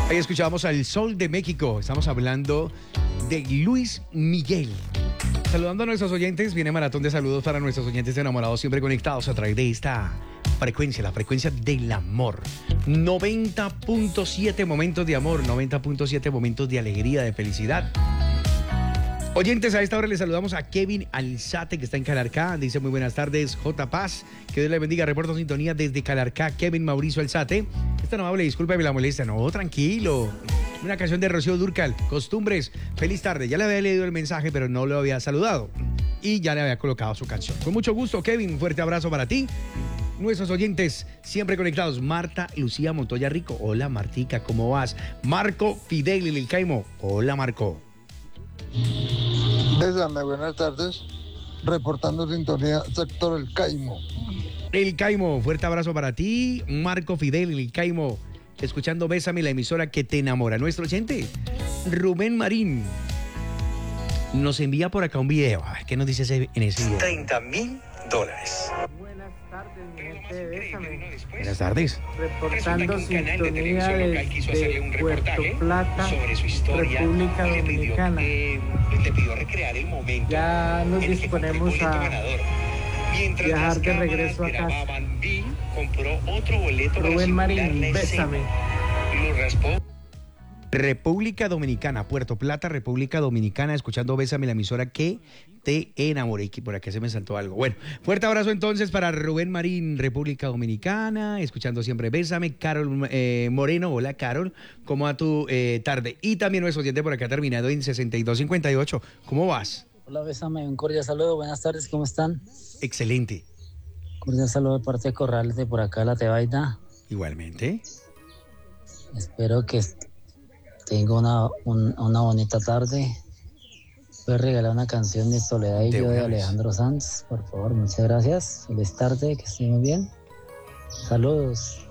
Ahí escuchábamos al Sol de México. Estamos hablando de Luis Miguel. Saludando a nuestros oyentes, viene maratón de saludos para nuestros oyentes enamorados, siempre conectados a través de esta frecuencia, la frecuencia del amor. 90.7 momentos de amor, 90.7 momentos de alegría, de felicidad. Oyentes, a esta hora les saludamos a Kevin Alzate, que está en Calarcá. Dice muy buenas tardes, J. Paz. Que Dios le bendiga. Reporto sintonía desde Calarcá, Kevin Mauricio Alzate. Esta amable disculpa y me la molesta. No, tranquilo. Una canción de Rocío Dúrcal, Costumbres. Feliz tarde. Ya le había leído el mensaje, pero no lo había saludado. Y ya le había colocado su canción. Con mucho gusto, Kevin. Un fuerte abrazo para ti. Nuestros oyentes siempre conectados. Marta Lucía Montoya Rico. Hola, Martica, ¿cómo vas? Marco Fidel y el Caimo. Hola, Marco. Bésame, buenas tardes. Reportando sintonía, sector El Caimo. El Caimo, fuerte abrazo para ti. Marco Fidel, el Caimo, escuchando Bésame, la emisora que te enamora. Nuestro oyente, Rubén Marín, nos envía por acá un video. A ver, ¿qué nos dice en ese video? $30,000. Buenas tardes, mi gente de Bésame. Buenas tardes. Reportando sintonía desde Puerto Plata, sobre su historia, República Dominicana. Le pidió recrear el momento. Ya nos en el que disponemos compró el boleto a ganador. Mientras viajar las de cámaras regreso a casa. grababan, Bill compró otro boleto para Rubén simular Marín, la escena. Bésame. Lo raspó. República Dominicana, Puerto Plata, República Dominicana, escuchando Bésame, la emisora que te enamoré. Y por acá se me saltó algo. Bueno, fuerte abrazo entonces para Rubén Marín, República Dominicana, escuchando siempre Bésame. Carol Moreno, hola Carol, ¿cómo va tu tarde? Y también nuestro oyente por acá terminado en 6258. ¿Cómo vas? Hola, Bésame, un cordial saludo, buenas tardes, ¿cómo están? Excelente. Cordial saludo de parte de Corrales de por acá, La Tebaida. Igualmente. Espero que tenga una bonita tarde. Puedes regalar una canción de Soledad y yo de Alejandro Sanz, por favor, muchas gracias. Feliz tarde, que estén muy bien. Saludos.